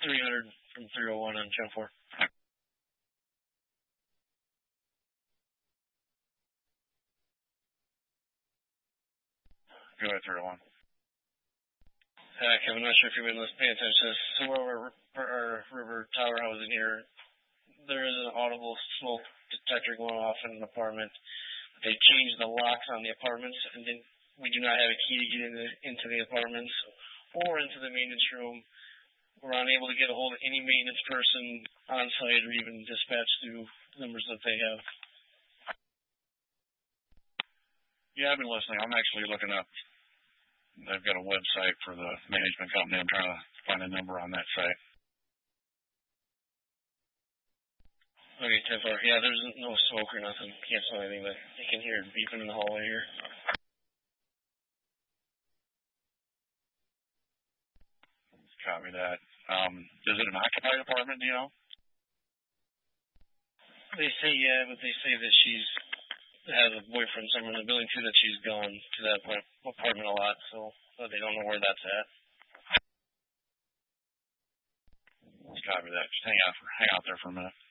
300 from 301 on Channel 4. Go ahead, 301. Kevin, I'm not sure if you've been paying attention to this. So where our river tower housing here, there is an audible smoke detector going off in an apartment. They changed the locks on the apartments, and then we do not have a key to get into the apartments or into the maintenance room. We're unable to get a hold of any maintenance person on site or even dispatch through numbers that they have. Yeah, I've been listening. I'm actually looking up. They've got a website for the management company. I'm trying to find a number on that site. Okay, 10-4. Yeah, there's no smoke or nothing. Can't smell anything, but you can hear it beeping in the hallway here. Copy that. Is it an occupied apartment, do you know? They say yeah, but they say that she's has a boyfriend somewhere in the building too, that she's gone to that apartment a lot, so they don't know where that's at. Copy that. Just hang out there for a minute.